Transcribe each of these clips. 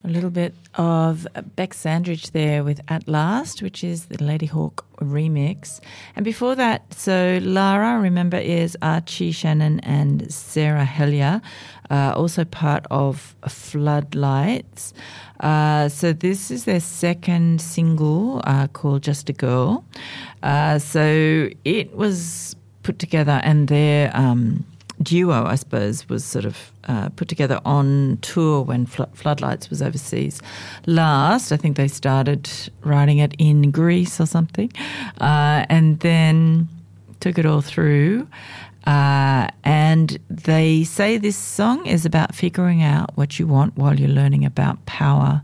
A little bit of Beck Sandridge there with At Last, which is the Ladyhawke remix. And before that, so Lara, remember, is Archie Shannon and Sarah Hellier, also part of Floodlights. So this is their second single called Just a Girl. So it was put together, and their duo, I suppose, was sort of put together on tour when Floodlights was overseas last. I think they started writing it in Greece or something, and then took it all through. And they say this song is about figuring out what you want while you're learning about power.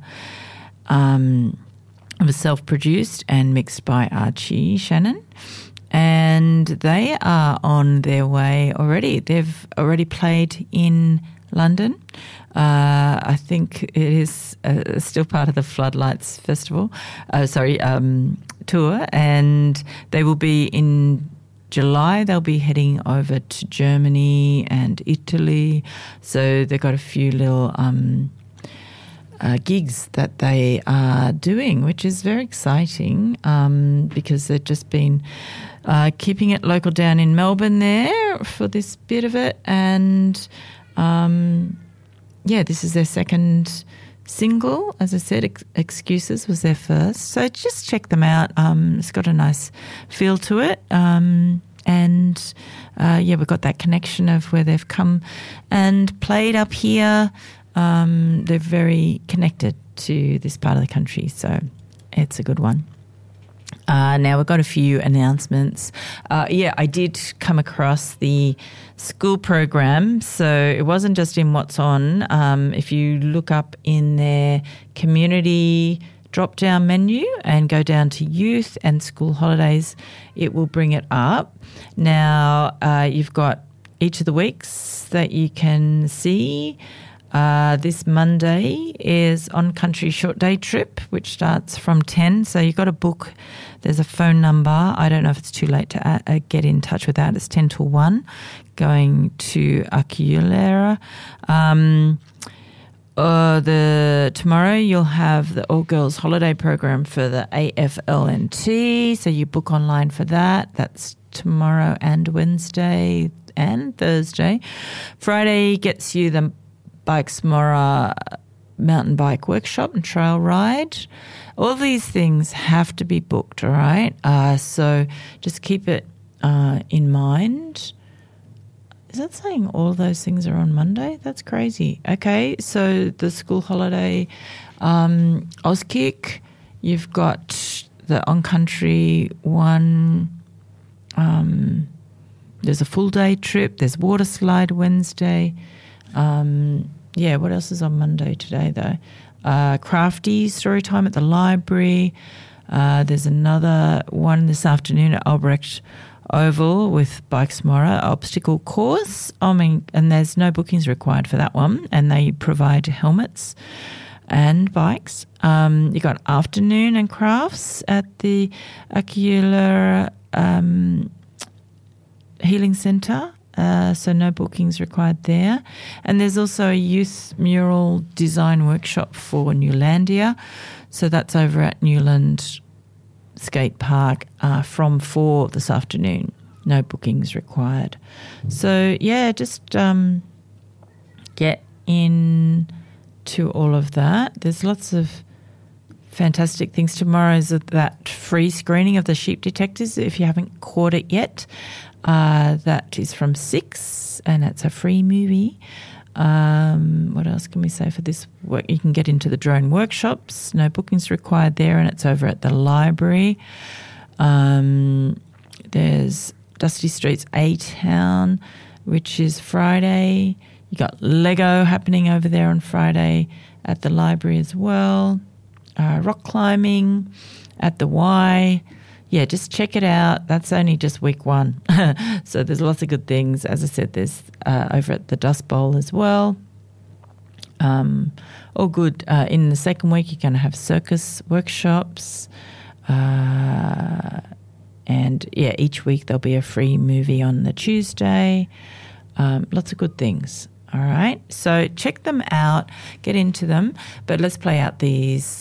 It was self-produced and mixed by Archie Shannon. And they are on their way already. They've already played in London. I think it is still part of the Floodlights Festival, tour. And they will be in July. They'll be heading over to Germany and Italy. So they've got a few little gigs that they are doing, which is very exciting because they've just been keeping it local down in Melbourne there for this bit of it. And, this is their second single. As I said, Excuses was their first. So just check them out. It's got a nice feel to it. We've got that connection of where they've come and played up here. They're very connected to this part of the country, so it's a good one. Now we've got a few announcements. I did come across the school program, so it wasn't just in What's On. If you look up in their community drop-down menu and go down to youth and school holidays, it will bring it up. Now you've got each of the weeks that you can see. This Monday is On Country Short Day Trip, which starts from 10. So you've got to book. There's a phone number. I don't know if it's too late to get in touch with that. It's 10 to 1 going to Akiyulera. Tomorrow you'll have the All Girls Holiday Program for the AFLNT. So you book online for that. That's tomorrow and Wednesday and Thursday. Friday gets you the Bikesmora mountain bike workshop and trail ride. All these things have to be booked, all right? So just keep it in mind. Is that saying all those things are on Monday? That's crazy. Okay, so the school holiday, Auskick, you've got the on-country one. There's a full-day trip. There's water slide Wednesday. What else is on Monday today, though? Crafty story time at the library. There's another one this afternoon at Albrecht Oval with Bikesmora obstacle course. And there's no bookings required for that one, and they provide helmets and bikes. You got afternoon and crafts at the Akiyulera Healing Centre. So no bookings required there. And there's also a youth mural design workshop for Newlandia. So that's over at Newland Skate Park from 4 this afternoon. No bookings required. So, just get into all of that. There's lots of fantastic things. Tomorrow is that free screening of The Sheep Detectives, if you haven't caught it yet. That is from 6, and it's a free movie. What else can we say for this work? You can get into the drone workshops. No bookings required there, and it's over at the library. There's Dusty Streets A-Town, which is Friday. You got Lego happening over there on Friday at the library as well. Rock climbing at the Y. Just check it out. That's only just week 1. So there's lots of good things. As I said, there's over at the Dust Bowl as well. All good. In the second week, you're going to have circus workshops. Each week there'll be a free movie on the Tuesday. Lots of good things. All right. So check them out, get into them. But let's play out these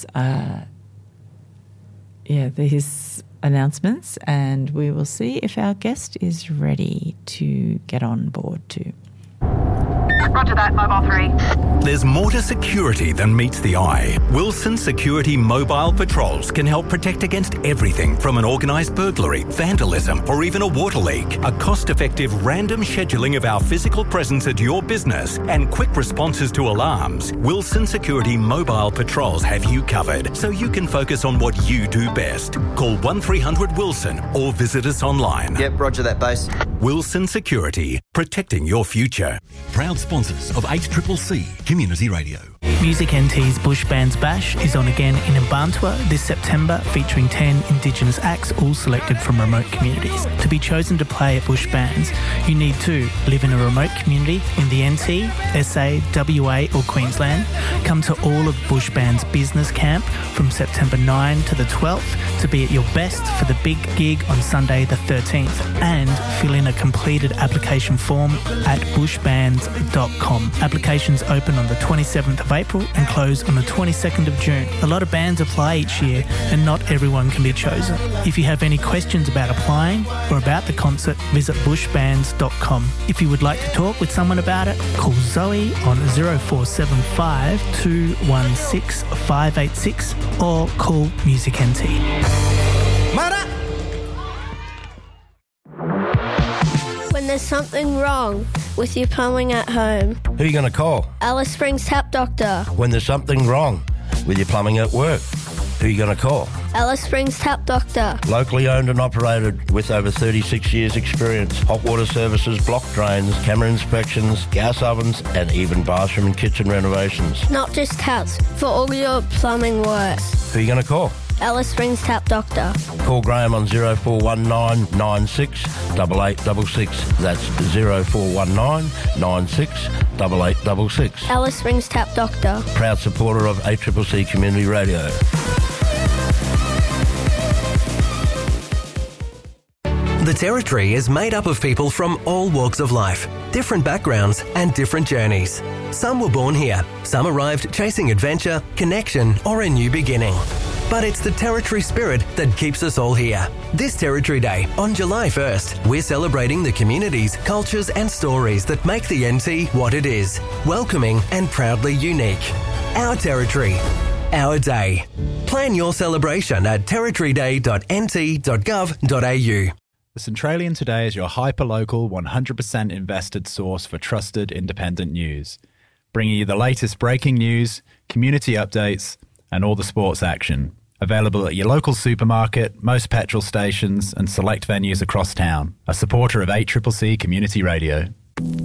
announcements, and we will see if our guest is ready to get on board too. Roger that, Mobile 3. There's more to security than meets the eye. Wilson Security Mobile Patrols can help protect against everything from an organised burglary, vandalism, or even a water leak. A cost-effective random scheduling of our physical presence at your business and quick responses to alarms. Wilson Security Mobile Patrols have you covered, so you can focus on what you do best. Call 1300 Wilson or visit us online. Yep, roger that, base. Wilson Security, protecting your future. Proud sponsors of 8CCC Community Radio. Music NT's Bush Bands Bash is on again in Mbantua this September, featuring 10 Indigenous acts, all selected from remote communities. To be chosen to play at Bush Bands, you need to live in a remote community in the NT, SA, WA or Queensland. Come to all of Bush Bands Business Camp from September 9 to the 12th to be at your best for the big gig on Sunday the 13th, and fill in a completed application form at bushbands.com. Applications open on the 27th of April and close on the 22nd of June. A lot of bands apply each year and not everyone can be chosen. If you have any questions about applying or about the concert, visit bushbands.com. If you would like to talk with someone about it, call Zoe on 0475 216 586 or call Music NT. When there's something wrong with your plumbing at home, Who are you going to call? Alice Springs Tap Doctor. When there's something wrong with your plumbing at work, who are you going to call? Alice Springs Tap Doctor. Locally owned and operated with over 36 years experience. Hot water services, block drains, camera inspections, gas ovens and even bathroom and kitchen renovations. Not just taps, for all your plumbing works. Who are you going to call? Alice Springs Tap Doctor. Call Graham on 0419 96 8866. That's 0419 96 8866. Alice Springs Tap Doctor. Proud supporter of 8CCC Community Radio. The Territory is made up of people from all walks of life, different backgrounds and different journeys. Some were born here, some arrived chasing adventure, connection or a new beginning. But it's the Territory spirit that keeps us all here. This Territory Day, on July 1st, we're celebrating the communities, cultures and stories that make the NT what it is. Welcoming and proudly unique. Our Territory. Our day. Plan your celebration at territoryday.nt.gov.au. The Centralian Today is your hyper-local, 100% invested source for trusted independent news, bringing you the latest breaking news, community updates, and all the sports action. Available at your local supermarket, most petrol stations, and select venues across town. A supporter of 8CCC Community Radio.